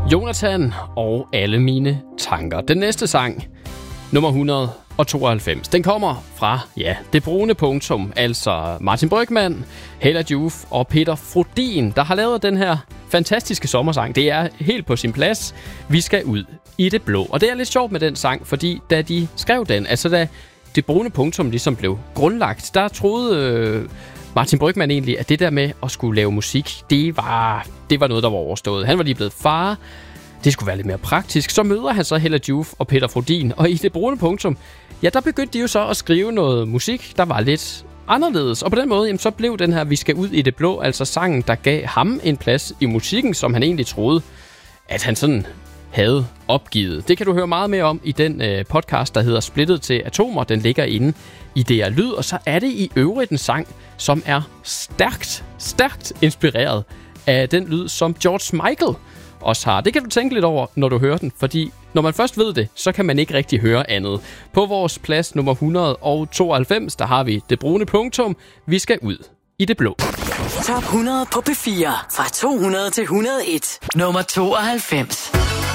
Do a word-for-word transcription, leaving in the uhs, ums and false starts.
Jonathan og alle mine tanker. Den næste sang, nummer et hundrede og tooghalvfems, den kommer fra, ja, Det Brune Punktum, altså Martin Brygmann, Hella Joof og Peter Frodin, der har lavet den her fantastiske sommersang. Det er helt på sin plads. Vi skal ud i det blå. Og det er lidt sjovt med den sang, fordi da de skrev den, altså da Det Brune Punktum ligesom blev grundlagt, der troede øh, Martin Brygmann egentlig, at det der med at skulle lave musik, det var, det var noget, der var overstået. Han var lige blevet far. Det skulle være lidt mere praktisk. Så møder han så Hella Joof og Peter Frodin, og i Det Brune Punktum, ja, der begyndte de jo så at skrive noget musik, der var lidt anderledes. Og på den måde, jamen, så blev den her Vi skal ud i det blå, altså sangen, der gav ham en plads i musikken, som han egentlig troede, at han sådan havde opgivet. Det kan du høre meget mere om i den øh, podcast, der hedder Splittet til Atomer. Den ligger inde i D R Lyd, og så er det i øvrigt en sang, som er stærkt, stærkt inspireret af den lyd, som George Michael også har. Det kan du tænke lidt over, når du hører den, fordi når man først ved det, så kan man ikke rigtig høre andet. På vores plads nummer et hundrede og tooghalvfems, der har vi Det Brune Punktum. Vi skal ud i det blå. Top hundrede på P fire. Fra to hundrede til et hundrede og en. Nummer tooghalvfems.